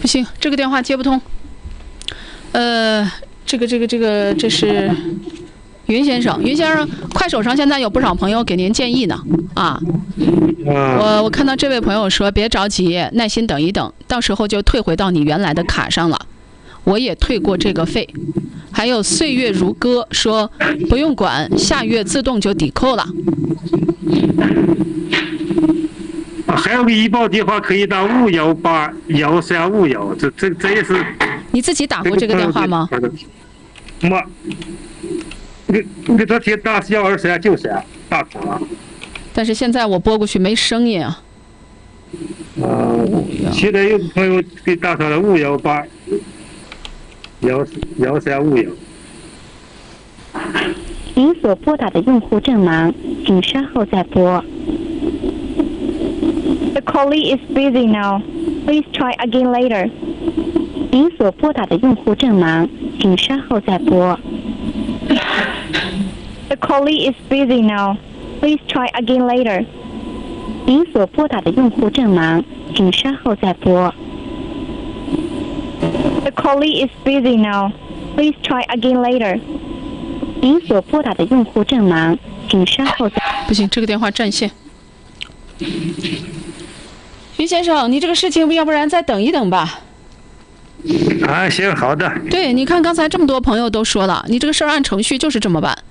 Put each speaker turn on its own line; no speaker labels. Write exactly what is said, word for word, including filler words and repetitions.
不行，这个电话接不通。呃，这个这个这个这是云先生，云先生，快手上现在有不少朋友给您建议呢。啊，我我看到这位朋友说别着急，耐心等一等，到时候就退回到你原来的卡上了。我也退过这个费。还有岁月如歌说不用管，下月自动就抵扣了。
还有个医保电话可以打五幺八幺三五幺，这这这也是。
你自己打过这个电话吗？
没，你你昨天打幺二三九三打通了。
但是现在我拨过去没声音啊。
呃，现在有朋友给打上了五幺八幺幺三五幺。
您所拨打的用户正忙，请稍后再拨。The caller is busy now. Please try again later. 您所拨打的用户正忙，请稍后再拨。The caller is busy now. Please try again later. 您所拨打的用户正忙，请稍后再拨。The caller is busy now. Please try again later. 您所拨打的用户正忙，请稍后再。
不行，这个电话占线。于先生，你这个事情要不然再等一等吧。
啊，行，好的。
对，你看刚才这么多朋友都说了，你这个事儿按程序就是这么办。